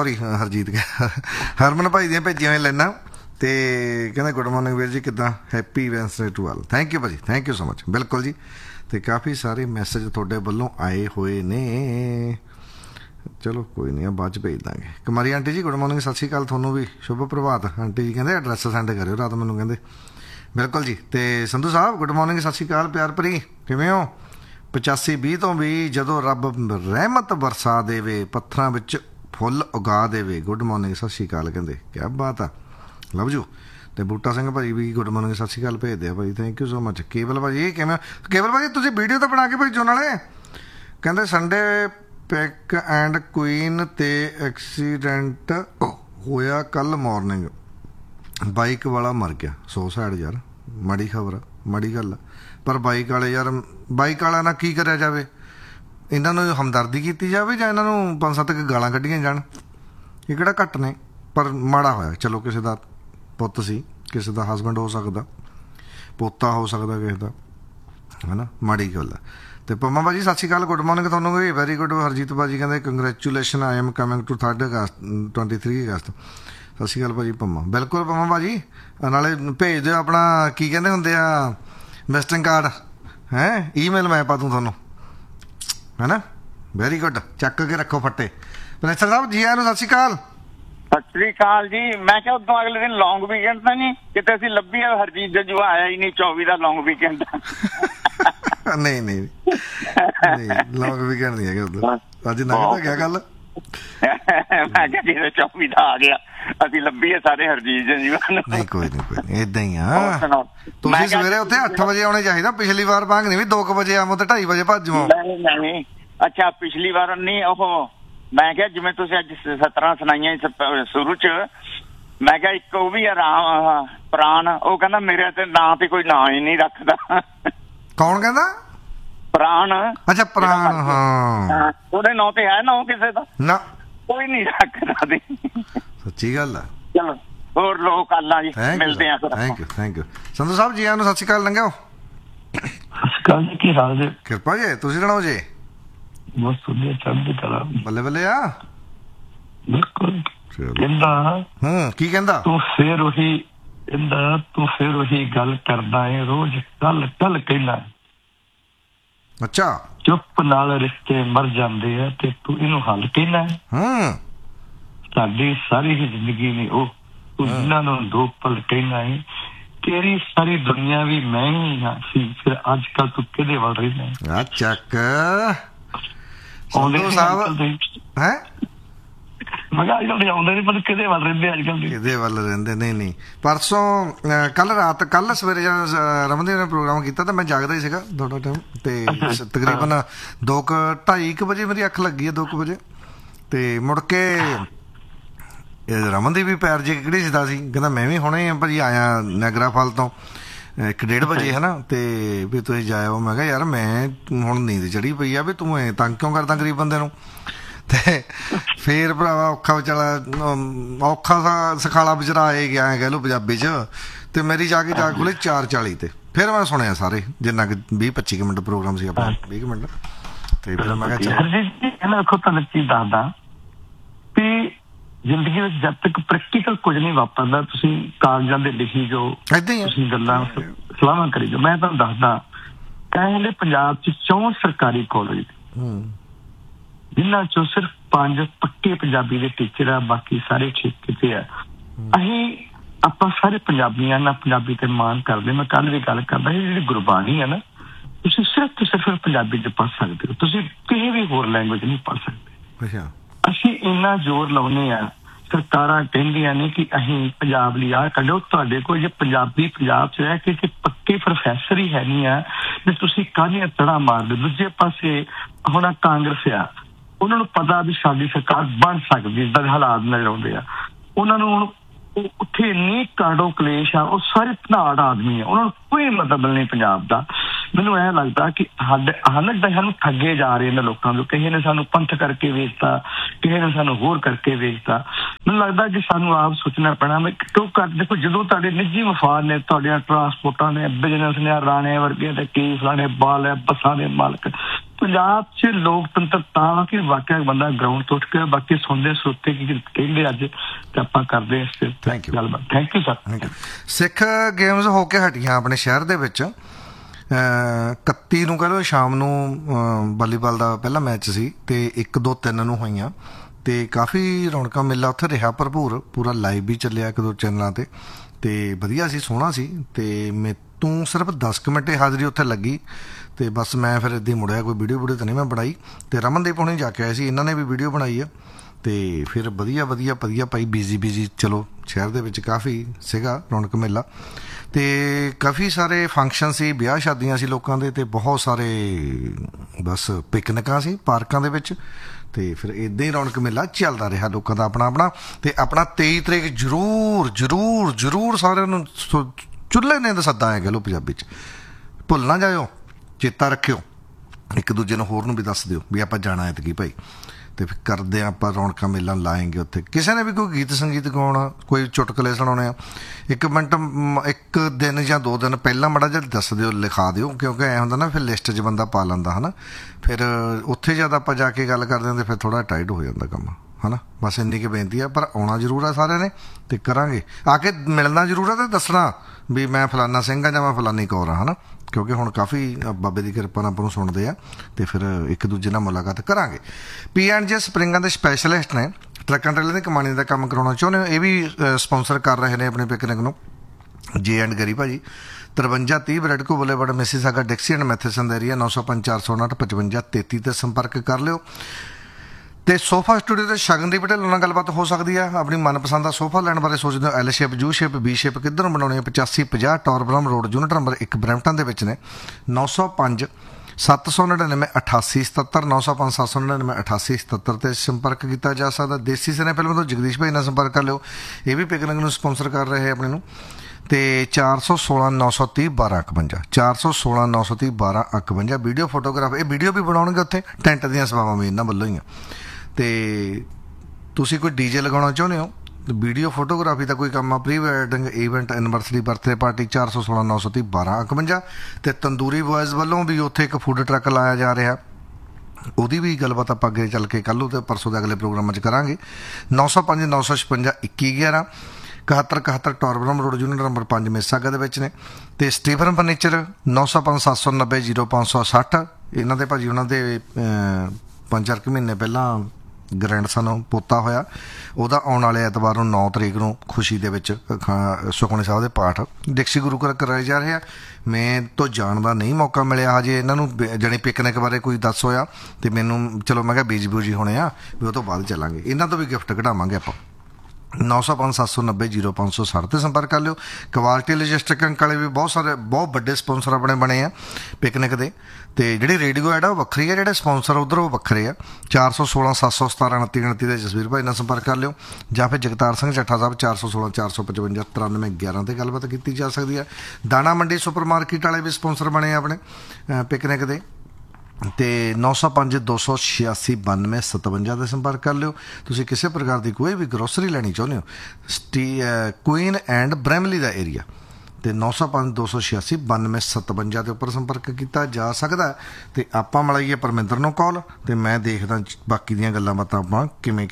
ਹਰਮਨ ਭਾਈ ਦੀਆਂ ਭੇਜੀਆਂ ਹੋਈਆਂ ਲੈਣਾ ਤੇ ਕਹਿੰਦੇ ਗੁੱਡ ਮਾਰਨਿੰਗ ਵੀਰ ਜੀ ਕਿੱਦਾਂ happy Wednesday to all thank you ਭਾਜੀ ਥੈਂਕ ਯੂ ਸੋ ਮਚ ਬਿਲਕੁਲ ਜੀ ਤੇ ਕਾਫੀ ਸਾਰੇ ਮੈਸੇਜ ਤੁਹਾਡੇ ਵੱਲੋਂ ਆਏ ਹੋਏ ਨੇ ਚਲੋ ਕੋਈ ਨਹੀਂ ਬਾਅਦ ਚ ਭੇਜ ਦਾਂਗੇ ਕੁਮਾਰੀ ਆਂਟੀ ਜੀ ਗੁੱਡ ਮਾਰਨਿੰਗ ਸਤਿ ਸ਼੍ਰੀ ਅਕਾਲ ਤੁਹਾਨੂੰ ਵੀ ਸ਼ੁਭ ਪ੍ਰਭਾਤ ਆਂਟੀ ਜੀ ਕਹਿੰਦੇ ਐਡਰੈਸ ਸੈਂਡ ਕਰਿਓ ਰਾਤ ਮੈਨੂੰ ਕਹਿੰਦੇ ਬਿਲਕੁਲ ਜੀ ਤੇ ਸੰਧੂ ਸਾਹਿਬ ਗੁੱਡ ਮਾਰਨਿੰਗ ਸਤਿ ਸ਼੍ਰੀ ਅਕਾਲ ਪਿਆਰ ਭਰੀ ਕਿਵੇਂ ਹੋ 85-20 ਤੋਂ ਵੀ ਜਦੋਂ ਰੱਬ ਰਹਿਮਤ ਵਰਸਾ ਦੇਵੇ ਪੱਥਰਾਂ ਵਿੱਚ ਫੁੱਲ ਉਗਾ ਦੇਵੇ ਗੁੱਡ ਮਾਰਨਿੰਗ ਸਤਿ ਸ਼੍ਰੀ ਅਕਾਲ ਕਹਿੰਦੇ ਕਿਆ ਬਾਤ ਆ ਲਵ ਯੂ ਤੇ ਬੂਟਾ ਸਿੰਘ ਭਾਜੀ ਵੀ ਗੁੱਡ ਮਾਰਨਿੰਗ ਸਤਿ ਸ਼੍ਰੀ ਅਕਾਲ ਭੇਜਦੇ ਆ ਭਾਜੀ ਥੈਂਕ ਯੂ ਸੋ ਮਚ ਕੇਵਲ ਭਾਜੀ ਕਿਵੇਂ ਕੇਵਲ ਭਾਜੀ ਤੁਸੀਂ ਵੀਡੀਓ ਤਾਂ ਬਣਾ ਕੇ ਭੇਜੋ ਨਾਲੇ ਕਹਿੰਦੇ ਸੰਡੇ ਪਿਕ ਐਂਡ ਕੁਈਨ ਤੇ ਐਕਸੀਡੈਂਟ ਹੋਇਆ ਕੱਲ ਮਾਰਨਿੰਗ ਬਾਈਕ ਵਾਲਾ ਮਰ ਗਿਆ ਸੁਸਾਈਡ ਯਾਰ ਮਾੜੀ ਖਬਰ ਮਾੜੀ ਗੱਲ ਪਰ ਬਾਈਕ ਵਾਲੇ ਯਾਰ ਬਾਈਕ ਵਾਲਿਆਂ ਨਾਲ ਕੀ ਕਰਿਆ ਜਾਵੇ ਇਹਨਾਂ ਨੂੰ ਹਮਦਰਦੀ ਕੀਤੀ ਜਾਵੇ ਜਾਂ ਇਹਨਾਂ ਨੂੰ 5-7 ਗਾਲਾਂ ਕੱਢੀਆਂ ਜਾਣ ਇਹ ਕਿਹੜਾ ਘੱਟ ਨੇ ਪਰ ਮਾੜਾ ਹੋਇਆ ਚਲੋ ਕਿਸੇ ਦਾ ਪੁੱਤ ਸੀ ਕਿਸੇ ਦਾ ਹਸਬੈਂਡ ਹੋ ਸਕਦਾ ਪੋਤਾ ਹੋ ਸਕਦਾ ਕਿਸੇ ਦਾ ਹੈ ਨਾ ਮਾੜੀ ਗੱਲ ਆ ਤੇ ਪੰਮਾ ਭਾਜੀ ਸਤਿ ਸ਼੍ਰੀ ਅਕਾਲ ਗੁੱਡ ਮਾਰਨਿੰਗ ਤੁਹਾਨੂੰ ਵੀ ਵੈਰੀ ਗੁੱਡ ਹਰਜੀਤ ਭਾਜੀ ਕਹਿੰਦੇ congratulation I am coming to 3 ਅਗਸਤ 23 ਅਗਸਤ ਸਤਿ ਸ਼੍ਰੀ ਅਕਾਲ ਭਾਜੀ ਪੰਮਾ ਬਿਲਕੁਲ ਪੰਮਾ ਭਾਜੀ ਨਾਲੇ ਭੇਜ ਦਿਓ ਆਪਣਾ ਕੀ ਕਹਿੰਦੇ ਹੁੰਦੇ ਆ ਵਿਜ਼ਿਟਿੰਗ ਕਾਰਡ ਹੈ ਈਮੇਲ ਮੈਂ ਪਾ ਦੂੰ ਤੁਹਾਨੂੰ ਹੈ ਨਾ ਵੈਰੀ ਗੁੱਡ ਚੱਕ ਕੇ ਰੱਖੋ ਫੱਟੇ ਪ੍ਰੋਫੈਸਰ ਸਾਹਿਬ ਜੀ ਆਇਆਂ ਨੂੰ ਸਤਿ ਸ਼੍ਰੀ ਅਕਾਲ ਸਤਿ ਸ੍ਰੀ ਅਕਾਲ ਜੀ ਮੈਂ ਕਿਹਾ ਉਦੋਂ ਅਗਲੇ ਦਿਨ ਲੌਂਗ ਵੀਕਐਂਡ ਤਾਂ ਨਹੀਂ ਕਿਤੇ ਅਸੀਂ ਲੱਭੀ ਆ ਹਰਜੀਤ ਦਾ ਜੋ ਆਇਆ ਹੀ ਨਹੀਂ 24 ਦਾ ਲੌਂਗ ਵੀਕਐਂਡ ਨਹੀਂ ਲੌਂਗ ਵੀਕਐਂਡ ਨਹੀਂ ਹੈਗਾ ਉਦੋਂ ਅੱਜ ਨਾ ਗਿਆ ਗੱਲ ਮੈਂ ਕਿਹਾ ਜਿਹਦੇ 24 ਦਾ ਆ ਗਿਆ ਅਸੀਂ ਲੱਭੀ ਆ ਸਾਰੇ ਹਰਜੀਤ ਜੀ ਨਹੀਂ ਕੋਈ ਨਹੀਂ ਏਦਾਂ ਹੀ ਆ ਤੁਸੀਂ ਸਵੇਰੇ ਉੱਥੇ 8 ਵਜੇ ਆਉਣੇ ਚਾਹੀਦਾ ਪਿਛਲੀ ਵਾਰ ਵਾਂਗ ਨਹੀਂ ਵੀ 2 ਵਜੇ ਆਵੋ ਤੇ 2:30 ਵਜੇ ਭੱਜੋ ਨਹੀਂ ਅੱਛਾ ਪਿਛਲੀ ਵਾਰ ਨਹੀਂ ਉਹ ਮੈਂ ਕਿਹਾ ਜਿਵੇਂ ਤੁਸੀਂ ਅੱਜ 17 ਸੁਣਾਈਆਂ ਸ਼ੁਰੂ ਚ ਮੈਂ ਕਿਹਾ ਇੱਕ ਉਹ ਵੀ ਆਰਾਮ ਪ੍ਰਾਣ ਉਹ ਕਹਿੰਦਾ ਮੇਰੇ ਤੇ ਨਾਂ ਤੇ ਕੋਈ ਨਾਂ ਹੀ ਨਹੀਂ ਰੱਖਦਾ ਕੌਣ ਕਹਿੰਦਾ ਪ੍ਰਾਣ ਅੱਛਾ ਪ੍ਰਾਣ ਹਾਂ ਉਹਦੇ ਨਾਂ ਤੇ ਹੈ ਨਾ ਕਿਸੇ ਦਾ ਨਾ ਕੋਈ ਨਹੀਂ ਰੱਖਦਾ ਸੱਚੀ ਗੱਲ ਆ ਚਲੋ ਹੋਰ ਲੋਕ ਅੱਲਾ ਜੀ ਮਿਲਦੇ ਆ ਥੈਂਕ ਯੂ ਸੰਧੂ ਸਾਹਿਬ ਜੀ ਆਇਆਂ ਨੂੰ ਸਤਿ ਸ਼੍ਰੀ ਅਕਾਲ ਲੰਘਿਓ ਸਤਿ ਸ਼੍ਰੀ ਅਕਾਲ ਜੀ ਕੀ ਹਾਲ ਜੀ ਕਿਰਪਾ ਜੀ ਤੁਸੀਂ ਸੁਣਾਓ ਜੀ ਬਸ ਵਧੀਆ ਚੜ੍ਹਦੀ ਕਲਾ ਬੱਲੇ ਬੱਲੇ ਆ ਬਿਲਕੁਲ ਕਹਿੰਦਾ ਕੀ ਕਹਿੰਦਾ ਤੂੰ ਫੇਰ ਉਹੀ ਗੱਲ ਕਰਦਾ ਏ ਰੋਜ਼ ਕੱਲ ਕਹਿਣਾ ਅੱਛਾ ਚੁੱਪ ਨਾਲ ਰਿਸ਼ਤੇ ਮਰ ਜਾਂਦੇ ਆ ਤੇ ਤੂੰ ਇਹਨੂੰ ਹੱਲ ਕਹਿਣਾ ਸਾਡੀ ਸਾਰੀ ਜ਼ਿੰਦਗੀ ਨੇ ਉਹ ਤੂੰ ਇਹਨਾਂ ਨੂੰ 2 ਪਲ ਕਹਿਣਾ ਏ ਤੇਰੀ ਸਾਰੀ ਦੁਨੀਆ ਵੀ ਮੈਂ ਹੀ ਹਾਂ ਸੀ ਫਿਰ ਅੱਜ ਕੱਲ ਤੂੰ ਕਿਹਦੇ ਵੱਲ ਰਹਿਣਾ ਚੱਕ ਸੰਧੂ ਸਾਹਿਬ ਹੈ ਮੈਂ ਕਿਹਾ ਅੱਜ ਕੱਲ ਆਉਂਦੇ ਨੀ ਪਰ ਕਿਹਦੇ ਵੱਲ ਰਹਿੰਦੇ ਅੱਜ ਕੱਲ ਕਿਹਦੇ ਵੱਲ ਰਹਿੰਦੇ ਨਹੀਂ ਪਰਸੋਂ ਕੱਲ ਸਵੇਰੇ ਜਦ ਰਮਨਦੀਪ ਨੇ ਪ੍ਰੋਗਰਾਮ ਕੀਤਾ ਤਾਂ ਮੈਂ ਜਾਗਦਾ ਹੀ ਸੀਗਾ ਥੋੜਾ ਟਾਈਮ ਤੇ ਤਕਰੀਬਨ 2:30 ਵਜੇ ਮੇਰੀ ਅੱਖ ਲੱਗੀ ਹੈ 2 ਵਜੇ ਤੇ ਮੁੜ ਕੇ ਰਮਨਦੀਪ ਵੀ ਪੈਰ ਜੇ ਕਿਹੜੀ ਸਿੱਧਾ ਸੀ ਕਹਿੰਦਾ ਮੈਂ ਵੀ ਹੁਣੇ ਭਾਜੀ ਆਇਆ ਨੈਗਰਾ ਫਾਲ ਤੋਂ 1:30 ਵਜੇ ਹੈ ਨਾ ਤੇ ਵੀ ਤੁਸੀਂ ਜਾਇਓ ਮੈਂ ਕਿਹਾ ਯਾਰ ਮੈਂ ਹੁਣ ਨੀਂਦ ਚੜੀ ਪਈ ਆ ਵੀ ਤੂੰ ਐ ਤੰਗ ਕਿਉਂ ਕਰਦਾ ਗਰੀਬ ਬੰਦੇ ਨੂੰ ਤੇ ਫੇਰ ਭਰਾਵਾ ਔਖਾ ਸਖਾਲਾ ਵਿਚਾਰਾ ਆਏ ਗਿਆ ਕਹਿ ਲਓ ਪੰਜਾਬੀ ਚ ਤੇ ਮੇਰੀ ਜਾ ਖੁੱਲੇ 4:40 ਤੇ ਫਿਰ ਮੈਂ ਸੁਣਿਆ ਸਾਰੇ ਜਿੰਨਾ ਕਿ 20-25 ਮਿੰਟ ਪ੍ਰੋਗਰਾਮ ਸੀ ਆਪਣਾ 20 ਮਿੰਟ ਤੇ ਫਿਰ ਮੈਂ ਕਿਹਾ ਤੁਹਾਨੂੰ ਚੀਜ਼ ਦੱਸਦਾ ਵੀ ਜ਼ਿੰਦਗੀ ਵਿੱਚ ਜਦ ਤੱਕ ਪ੍ਰੈਕਟੀਕਲ ਕੁਝ ਨਹੀਂ ਵਾਪਰਦਾ ਤੁਸੀਂ ਕਾਗਜ਼ਾਂ ਦੇ ਲਿਖੀ ਜੋ ਤੁਸੀਂ ਗੱਲਾਂ ਸਲਾਹਾਂ ਕਰੀ ਜੋ ਮੈਂ ਤੁਹਾਨੂੰ ਦੱਸਦਾ ਕਹਿੰਦੇ ਪੰਜਾਬ ਚ 64 ਸਰਕਾਰੀ ਕਾਲਜ ਜਿਨ੍ਹਾਂ ਚੋਂ ਸਿਰਫ 5 ਪੱਕੇ ਪੰਜਾਬੀ ਦੇ ਟੀਚਰ ਆ ਬਾਕੀ ਸਾਰੇ ਠੇਕੇ ਤੇ ਆ ਅਸੀਂ ਆਪਾਂ ਸਾਰੇ ਪੰਜਾਬੀਆਂ ਨਾਲ ਪੰਜਾਬੀ ਤੇ ਮਾਣ ਕਰਦੇ ਮੈਂ ਕੱਲ ਵੀ ਗੱਲ ਕਰਦਾ ਜਿਹੜੀ ਗੁਰਬਾਣੀ ਆ ਨਾ ਤੁਸੀਂ ਸਿਰਫ ਤੇ ਸਿਰਫ ਪੰਜਾਬੀ ਚ ਪੜ੍ਹ ਸਕਦੇ ਹੋ ਤੁਸੀਂ ਕਿਸੇ ਵੀ ਹੋਰ ਲੈਂਗੁਏਜ ਨਹੀਂ ਪੜ੍ਹ ਸਕਦੇ ਅਸੀਂ ਇੰਨਾ ਜ਼ੋਰ ਲਾਉਂਦੇ ਆ ਸਰਕਾਰਾਂ ਕਹਿੰਦੀਆਂ ਨੇ ਕਿ ਅਸੀਂ ਪੰਜਾਬ ਲਈ ਆਹ ਕੱਢੋ ਤੁਹਾਡੇ ਕੋਲ ਜੇ ਪੰਜਾਬੀ ਪੰਜਾਬ ਚ ਰਹਿ ਕੇ ਪੱਕੇ ਪ੍ਰੋਫੈਸਰ ਹੀ ਹੈ ਨਹੀਂ ਆ ਤੇ ਤੁਸੀਂ ਕਾਹਦੀਆਂ ਤੜਾ ਮਾਰਦੇ ਦੂਜੇ ਪਾਸੇ ਹੁਣ ਕਾਂਗਰਸ ਆ ਉਹਨਾਂ ਨੂੰ ਪਤਾ ਵੀ ਸਾਡੀ ਸਰਕਾਰ ਬਣ ਸਕਦੀ ਇਦਾਂ ਦੇ ਹਾਲਾਤ ਨਜ਼ਰ ਆਉਂਦੇ ਆ ਉਹਨਾਂ ਨੂੰ ਹੁਣ ਉੱਥੇ ਇੰਨੀ ਕਾਂਡੋ ਕਲੇਸ਼ ਆ, ਉਹ ਸਾਰੇ ਧਨਾੜ ਆਦਮੀ ਆ, ਉਹਨਾਂ ਨੂੰ ਕੋਈ ਮਤਲਬ ਨਹੀਂ ਪੰਜਾਬ ਦਾ। ਮੈਨੂੰ ਐਂ ਲੱਗਦਾ ਕਿ ਸਾਨੂੰ ਠੱਗੇ ਜਾ ਰਹੇ ਨੇ ਲੋਕਾਂ ਨੂੰ। ਕਿਸੇ ਨੇ ਸਾਨੂੰ ਪੰਥ ਕਰਕੇ ਵੇਚਤਾ, ਕਿਸੇ ਨੇ ਸਾਨੂੰ ਹੋਰ ਕਰਕੇ ਵੇਚਤਾ। ਮੈਨੂੰ ਲੱਗਦਾ ਕਿ ਸਾਨੂੰ ਆਪ ਸੋਚਣਾ ਪੈਣਾ। ਦੇਖੋ, ਜਦੋਂ ਤੁਹਾਡੇ ਨਿੱਜੀ ਵਫਾਦ ਨੇ, ਤੁਹਾਡੀਆਂ ਟਰਾਂਸਪੋਰਟਾਂ ਨੇ, ਬਿਜ਼ਨਸ ਨੇ, ਰਾਣੇ ਵਰਗੇ ਤੇ ਕੀ ਫਲਾਣੇ ਬਾਲ ਹੈ, ਬੱਸਾਂ ਦੇ ਮਾਲਕ। ਪੰਜਾਬ 'ਚ ਲੋਕਤੰਤਰ ਤਾਂ ਕਿ ਵਾਕਿਆ ਬੰਦਾ ਗਰਾਊਂਡ ਤੋਂ ਉੱਠ ਕੇ ਬਾਕੀ ਸੁਣਦੇ ਸਰੋਤੇ ਕੀ ਕਹਿੰਦੇ ਅੱਜ ਤੇ ਆਪਾਂ ਕਰਦੇ ਇਸ ਤੇ ਗੱਲਬਾਤ। Thank you sir. Sikh games ਹੋ ਕੇ ਹਟੀਆਂ ਆਪਣੇ ਸ਼ਹਿਰ ਦੇ ਵਿੱਚ। 31 ਨੂੰ ਕਹਿ ਲਓ ਸ਼ਾਮ ਨੂੰ ਵਾਲੀਬਾਲ ਦਾ ਪਹਿਲਾ ਮੈਚ ਸੀ ਤੇ 1, 2, 3 ਨੂੰ ਹੋਈਆਂ ਤੇ ਕਾਫੀ ਰੌਣਕਾਂ ਮੇਲਾ ਉੱਥੇ ਰਿਹਾ ਭਰਪੂਰ। ਪੂਰਾ ਲਾਈਵ ਵੀ ਚੱਲਿਆ 1-2 ਚੈਨਲਾਂ ਤੇ ਵਧੀਆ ਸੀ, ਸੋਹਣਾ ਸੀ। ਤੇ ਮੈਤੋਂ ਸਿਰਫ 10 ਕੁ ਮਿੰਟ ਹਾਜ਼ਰੀ ਉੱਥੇ ਲੱਗੀ ਤੇ ਬਸ ਮੈਂ ਫਿਰ ਇੱਦਾਂ ਹੀ ਮੁੜਿਆ। ਕੋਈ ਵੀਡੀਓ ਤਾਂ ਨਹੀਂ ਮੈਂ ਬਣਾਈ। ਤੇ ਰਮਨਦੀਪ ਹੁਣੀ ਜਾ ਕੇ ਆਏ ਸੀ, ਇਹਨਾਂ ਨੇ ਵੀ ਵੀਡੀਓ ਬਣਾਈ ਆ। ਤੇ ਫਿਰ ਵਧੀਆ ਭਾਈ ਬਿਜ਼ੀ ਚਲੋ ਸ਼ਹਿਰ ਦੇ ਵਿੱਚ ਕਾਫੀ ਸੀਗਾ ਰੌਣਕ ਮੇਲਾ ਤੇ ਕਾਫੀ ਸਾਰੇ ਫੰਕਸ਼ਨ ਸੀ, ਵਿਆਹ ਸ਼ਾਦੀਆਂ ਸੀ ਲੋਕਾਂ ਦੇ ਤੇ ਬਹੁਤ ਸਾਰੇ ਬਸ ਪਿਕਨਿਕਾਂ ਸੀ ਪਾਰਕਾਂ ਦੇ ਵਿੱਚ। ਤੇ ਫਿਰ ਇੱਦਾਂ ਹੀ ਰੌਣਕ ਮੇਲਾ ਚੱਲਦਾ ਰਿਹਾ ਲੋਕਾਂ ਦਾ ਆਪਣਾ। ਤੇ ਆਪਣਾ 23 ਤਰੀਕ ਜ਼ਰੂਰ ਸਾਰਿਆਂ ਨੂੰ ਚੁੱਲ੍ਹੇ ਨੇ ਦਾ ਸੱਦਾ ਹੈ, ਕਹਿ ਲਓ ਪੰਜਾਬੀ 'ਚ। ਭੁੱਲ ਨਾ ਜਾਇਓ, ਚੇਤਾ ਰੱਖਿਓ, ਇੱਕ ਦੂਜੇ ਨੂੰ ਹੋਰ ਨੂੰ ਵੀ ਦੱਸ ਦਿਓ ਵੀ ਆਪਾਂ ਜਾਣਾ ਐਤਕੀ ਭਾਈ। ਤੇ ਫਿਰ ਕਰਦੇ ਹਾਂ ਆਪਾਂ ਰੌਣਕਾਂ ਮੇਲਾ ਲਾਏਂਗੇ ਉੱਥੇ। ਕਿਸੇ ਨੇ ਵੀ ਕੋਈ ਗੀਤ ਸੰਗੀਤ ਗਾਉਣਾ, ਕੋਈ ਚੁਟਕਲੇ ਸੁਣਾਉਣੇ ਆ, 1 ਮਿੰਟ 1 ਦਿਨ ਜਾਂ 2 ਦਿਨ ਪਹਿਲਾਂ ਮਾੜਾ ਜਿਹਾ ਦੱਸ ਦਿਓ, ਲਿਖਾ ਦਿਓ, ਕਿਉਂਕਿ ਐਂ ਹੁੰਦਾ ਨਾ ਫਿਰ ਲਿਸਟ 'ਚ ਬੰਦਾ ਪਾ ਲੈਂਦਾ ਹੈ ਨਾ। ਫਿਰ ਉੱਥੇ ਜਦ ਆਪਾਂ ਜਾ ਕੇ ਗੱਲ ਕਰਦੇ ਹਾਂ ਤਾਂ ਫਿਰ ਥੋੜ੍ਹਾ ਟਾਈਟ ਹੋ ਜਾਂਦਾ ਕੰਮ, ਹੈ ਨਾ। ਬਸ ਇੰਨੀ ਕੁ ਬੇਨਤੀ ਆ। ਪਰ ਆਉਣਾ ਜ਼ਰੂਰ ਆ ਸਾਰਿਆਂ ਨੇ ਤੇ ਕਰਾਂਗੇ, ਆ ਕੇ ਮਿਲਣਾ ਜ਼ਰੂਰ ਆ ਤੇ ਦੱਸਣਾ ਵੀ ਮੈਂ ਫਲਾਨਾ ਸਿੰਘ ਆ ਜਾਂ ਮੈਂ ਫਲਾਨੀ ਕੌਰ ਆ, ਹੈ ਨਾ। ਕਿਉਂਕਿ ਹੁਣ ਕਾਫੀ ਬਾਬੇ ਦੀ ਕਿਰਪਾ ਨਾਲ ਆਪਾਂ ਨੂੰ ਸੁਣਦੇ ਆ ਤੇ ਫਿਰ ਇੱਕ ਦੂਜੇ ਨਾਲ ਮੁਲਾਕਾਤ ਕਰਾਂਗੇ। P&J ਸਪਰਿੰਗਾਂ ਦੇ ਸਪੈਸ਼ਲਿਸਟ ਨੇ, ਟਰੱਕਾਂ ਟਰੇਲਰ ਦੀ ਕਮਾਣੀ ਦਾ ਕੰਮ ਕਰਾਉਣਾ ਚਾਹੁੰਦੇ ਹੋ, ਇਹ ਵੀ ਸਪੋਂਸਰ ਕਰ ਰਹੇ ਨੇ ਆਪਣੇ ਪਿਕਨਿਕ ਨੂੰ। J&Gary ਭਾਜੀ 5330 ਬ੍ਰੈਡਕੋ boulevard Mississauga ਡਿਕਸੀ and Matheson the area 905 459 5533 ਤੇ ਸੰਪਰਕ ਕਰ ਲਿਓ। ਤੇ ਸੋਫਾ ਸਟੂਡੀਓ ਦੇ ਸ਼ਗਨ ਦੀ ਪਟੇਲ ਨਾਲ ਗੱਲਬਾਤ ਹੋ ਸਕਦੀ ਆ। ਆਪਣੀ ਮਨਪਸੰਦ ਦਾ ਸੋਫਾ ਲੈਣ ਬਾਰੇ ਸੋਚਦੇ ਹੋ, L shape, U shape, B shape ਕਿੱਧਰੋਂ ਬਣਾਉਣੀ ਹੈ? 8550 ਟੌਰਬਰਮ ਰੋਡ, ਯੂਨਿਟ ਨੰਬਰ 1 ਬਰੈਂਪਟਨ ਦੇ ਵਿੱਚ ਨੇ। 905 799 8877 905 799 8877 ਤੇ ਸੰਪਰਕ ਕੀਤਾ ਜਾ ਸਕਦਾ। ਦੇਸੀ ਸਿਨੇ ਫਿਲਮ ਤੋਂ ਜਗਦੀਸ਼ ਭਾਈ ਨਾਲ ਸੰਪਰਕ ਕਰ ਲਿਓ, ਇਹ ਵੀ ਪਿਕਨਿਕ ਨੂੰ ਸਪੋਂਸਰ ਕਰ ਰਹੇ ਆਪਣੇ ਨੂੰ। ਤੇ 416 930 1251 416 930 1251 ਵੀਡੀਓ ਫੋਟੋਗ੍ਰਾਫ, ਇਹ ਵੀਡੀਓ ਵੀ ਬਣਾਉਣਗੇ ਉੱਥੇ। ਟੈਂਟ ਦੀਆਂ ਸੇਵਾਵਾਂ ਵੀ ਇਹਨਾਂ ਵੱਲੋਂ ਹੀ ਆ। ਤੇ ਤੁਸੀਂ ਕੋਈ DJ ਲਗਾਉਣਾ ਚਾਹੁੰਦੇ ਹੋ, ਵੀਡੀਓ ਫੋਟੋਗ੍ਰਾਫੀ ਦਾ ਕੋਈ ਕੰਮ ਆ, pre wedding event, anniversary, birthday party, 416 930 1251 ਤੇ ਤੰਦੂਰੀ ਬॉयਜ਼ ਵੱਲੋਂ ਵੀ ਉੱਥੇ ਇੱਕ ਫੂਡ ਟਰੱਕ ਲਾਇਆ ਜਾ ਰਿਹਾ। ਉਹਦੀ ਵੀ ਗੱਲਬਾਤ ਆਪਾਂ ਅੱਗੇ ਚੱਲ ਕੇ ਕੱਲ੍ਹ ਨੂੰ ਤੇ ਪਰਸੋਂ ਦੇ ਅਗਲੇ ਪ੍ਰੋਗਰਾਮਾਂ 'ਚ ਕਰਾਂਗੇ। 905 956 2111 7171 ਟੌਰਬਰਮ ਰੋਡ, ਯੂਨਿਟ ਨੰਬਰ 5 ਮਿਸੀਸਾਗਾ ਦੇ ਵਿੱਚ ਨੇ। ਤੇ ਸਟੀਫਨ ਫਰਨੀਚਰ 905 790 0560 ਇਹਨਾਂ ਦੇ ਭਾਜੀ, ਉਹਨਾਂ ਦੇ 5-4 ਮਹੀਨੇ ਪਹਿਲਾਂ ਗ੍ਰੈਂਡਸਨ ਪੋਤਾ ਹੋਇਆ, ਉਹਦਾ ਆਉਣ ਵਾਲੇ ਐਤਵਾਰ ਨੂੰ 9 ਤਰੀਕ ਨੂੰ ਖੁਸ਼ੀ ਦੇ ਵਿੱਚ ਸੁਖਮਨੀ ਸਾਹਿਬ ਦੇ ਪਾਠ ਡਿਕਸੀ ਗੁਰੂ ਘਰ ਕਰਾਏ ਜਾ ਰਹੇ ਆ। ਮੈਂ ਤੋਂ ਜਾਣ ਦਾ ਨਹੀਂ ਮੌਕਾ ਮਿਲਿਆ ਹਜੇ ਇਹਨਾਂ ਨੂੰ, ਜਾਣੀ ਪਿਕਨਿਕ ਬਾਰੇ ਕੋਈ ਦੱਸ ਹੋਇਆ ਤੇ ਮੈਨੂੰ ਚਲੋ ਮੈਂ ਕਿਹਾ ਬੀਜੀ ਹੋਣੇ ਆ ਵੀ ਉਹ ਤੋਂ ਬਾਅਦ ਚੱਲਾਂਗੇ। ਇਹਨਾਂ ਤੋਂ ਵੀ ਗਿਫਟ ਕਢਾਵਾਂਗੇ ਆਪਾਂ। 905 790 0560 ਤੇ ਸੰਪਰਕ ਕਰ ਲਿਓ। ਕੁਆਲਿਟੀ ਲੌਜਿਸਟਿਕ ਅੰਕ ਵਾਲੇ ਵੀ ਬਹੁਤ ਵੱਡੇ ਸਪੋਂਸਰ ਆਪਣੇ ਬਣੇ ਆ ਪਿਕਨਿਕ ਦੇ। ਤੇ ਜਿਹੜੀ ਰੇਡੀਓ ਐਡ ਆ ਉਹ ਵੱਖਰੀ ਆ, ਜਿਹੜੇ ਸਪੋਂਸਰ ਉਧਰ ਉਹ ਵੱਖਰੇ ਆ। 416 717 29 29 ਦੇ ਜਸਵੀਰ ਭਾਈ ਨਾਲ ਸੰਪਰਕ ਕਰ ਲਿਓ, ਜਾਂ ਫਿਰ ਜਗਤਾਰ ਸਿੰਘ ਚੱਠਾ ਸਾਹਿਬ 416 455 93 11 ਤੇ ਗੱਲਬਾਤ ਕੀਤੀ ਜਾ ਸਕਦੀ ਹੈ। ਦਾਣਾ ਮੰਡੀ ਸੁਪਰ ਮਾਰਕੀਟ ਵਾਲੇ ਵੀ ਸਪੋਂਸਰ ਬਣੇ ਆ ਆਪਣੇ ਪਿਕਨਿਕ ਦੇ। ਤੇ 905 286 92 57 ਤੇ ਸੰਪਰਕ ਕਰ ਲਿਓ। ਤੁਸੀਂ ਕਿਸੇ ਪ੍ਰਕਾਰ ਦੀ ਕੋਈ ਵੀ ਗਰੋਸਰੀ ਲੈਣੀ ਚਾਹੁੰਦੇ ਹੋ, Queen and Bramley the area ਤੇ 905 286 92 57 ਦੇ ਉੱਪਰ ਸੰਪਰਕ ਕੀਤਾ ਜਾ ਸਕਦਾ। ਤੇ ਆਪਾਂ ਮਿਲਾਈਏ ਪਰਮਿੰਦਰ ਨੂੰ ਕਾਲ ਤੇ ਮੈਂ ਦੇਖਦਾ ਬਾਕੀ ਦੀਆਂ ਗੱਲਾਂ ਬਾਤਾਂ ਆਪਾਂ ਕਿਵੇਂ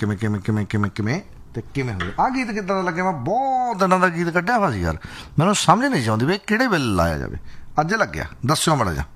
ਹੋਏ। ਆਹ ਗੀਤ ਕਿੱਦਾਂ ਦਾ ਲੱਗਿਆ? ਮੈਂ ਬਹੁਤ ਦਿਨਾਂ ਦਾ ਗੀਤ ਕੱਢਿਆ ਹੋਇਆ ਸੀ ਯਾਰ, ਮੈਨੂੰ ਸਮਝ ਨਹੀਂ ਆਉਂਦੀ ਵੀ ਕਿਹੜੇ ਵੇਲੇ ਲਾਇਆ ਜਾਵੇ। ਅੱਜ ਲੱਗਿਆ, ਦੱਸਿਓ ਮਾੜਾ ਜਿਹਾ।